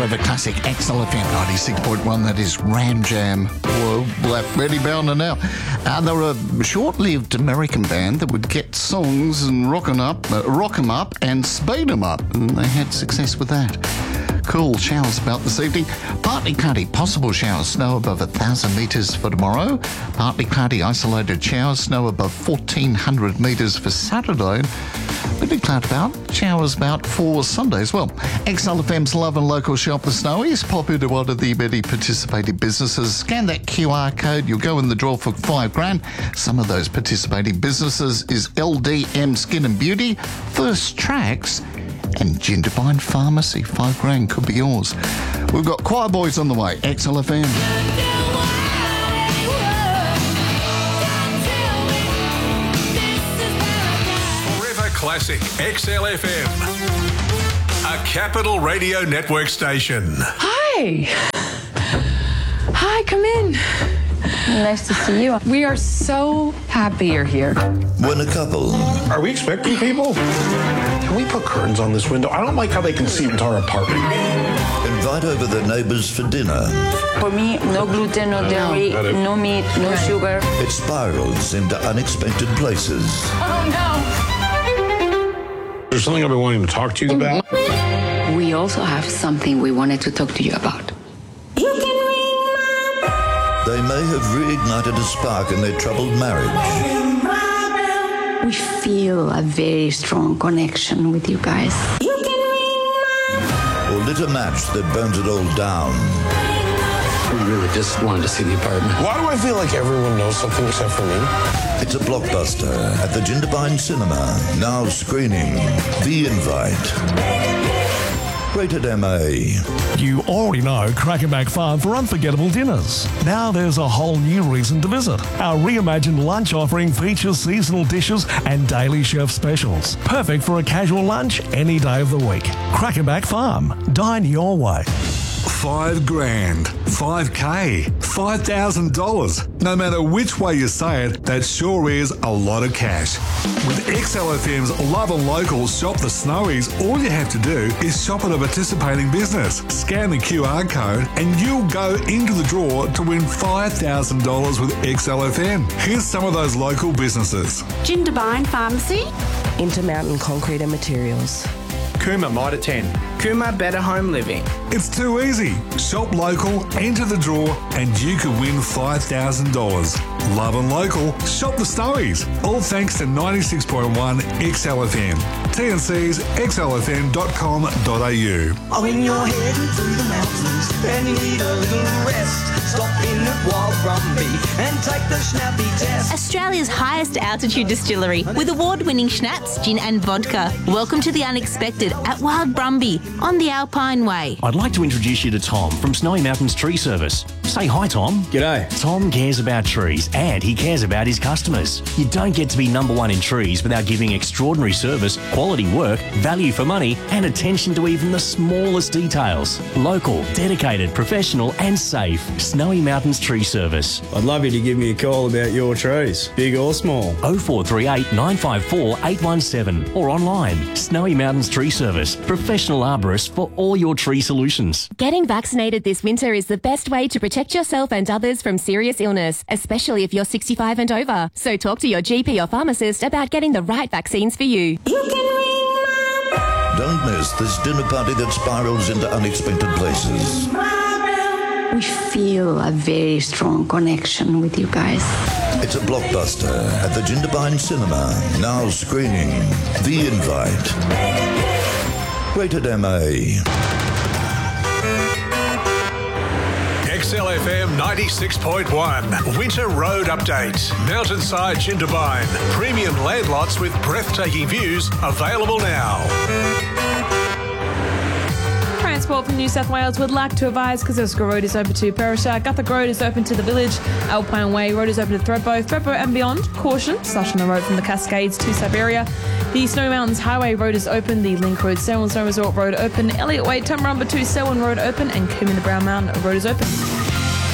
Forever Classic XLFM 96.1. That is Ram Jam. Whoa, Black Betty Bounder now. They were a short-lived American band that would get songs and rock 'em up and speed 'em up. And they had success with that. Cool showers about this evening. Partly cloudy, possible showers, snow above 1,000 metres for tomorrow. Partly cloudy, isolated showers, snow above 1,400 metres for Saturday. Bit cloud about, showers about for Sunday as well. XLFM's Love and Local Shop the Snowies. Pop into one of the many participating businesses. Scan that QR code. You'll go in the draw for $5,000. Some of those participating businesses is LDM Skin and Beauty, First Tracks, and Gingerbine Pharmacy. $5,000 could be yours. We've got Choir Boys on the way. XLFM. Forever Classic XLFM, a Capital Radio Network station. Hi. Hi, come in. Nice to see you. We are so happy you're here. When a couple... Are we expecting people? Can we put curtains on this window? I don't like how they can see into our apartment. invite over their neighbours for dinner. For me, no gluten, no dairy, no meat, no sugar. It spirals into unexpected places. Oh, no. There's something I've been wanting to talk to you about. We also have something we wanted to talk to you about. They may have reignited a spark in their troubled marriage. We feel a very strong connection with you guys. Or lit a match that burns it all down. We really just wanted to see the apartment. Why do I feel like everyone knows something except for me? It's a blockbuster at the Gingerbine Cinema, now screening The Invite. Rated MA. You already know Crackerback Farm for unforgettable dinners. Now there's a whole new reason to visit. Our reimagined lunch offering features seasonal dishes and daily chef specials. Perfect for a casual lunch any day of the week. Crackerback Farm. Dine your way. $5,000, $5K, $5,000. No matter which way you say it, that sure is a lot of cash. With XLFM's Love and Local Shop the Snowies, all you have to do is shop at a participating business, scan the QR code, and you'll go into the draw to win $5,000 with XLFM. Here's some of those local businesses. Gingerbine Pharmacy, Intermountain Concrete and Materials, Kuma Mitre 10, Kuma Better Home Living. It's too easy. Shop local, enter the draw, and you could win $5,000. Love and Local, shop the Snowies. All thanks to 96.1 XLFM. TNC's xlfm.com.au. Oh, when you're heading to the mountains and you need a little rest, stop in at Wild Brumby and take the Schnappy test. Australia's highest altitude distillery with award-winning schnapps, gin and vodka. Welcome to the unexpected at Wild Brumby on the Alpine Way. I'd like to introduce you to Tom from Snowy Mountains Tree Service. Say hi, Tom. G'day. Tom cares about trees and he cares about his customers. You don't get to be number one in trees without giving extraordinary service, quality work, value for money and attention to even the smallest details. Local, dedicated, professional and safe. Snowy Mountains Tree Service. I'd love you to give me a call about your trees, big or small. 0438 954 817 or online. Snowy Mountains Tree Service. Professional arborists for all your tree solutions. Getting vaccinated this winter is the best way to protect yourself and others from serious illness, especially if you're 65 and over. So talk to your GP or pharmacist about getting the right vaccines for you. Don't miss this dinner party that spirals into unexpected places. We feel a very strong connection with you guys. It's a blockbuster at the Gingerbine Cinema, now screening The Invite. Rated MA. XLFM 96.1 Winter Road Update. Mountainside Gingerbine. Premium land lots with breathtaking views available now. Transport from New South Wales would like to advise Kosciuszko Road is open to Perisher, Guthrie Road is open to the village, Alpine Way Road is open to Thredbo and beyond. Caution, slush on the road from the Cascades to Siberia. The Snowy Mountains Highway Road is open, the Link Road, Selwyn Snow Resort Road open, Elliott Way, Tumbarumba to Selwyn Road open, and Coombe the Brown Mountain Road is open.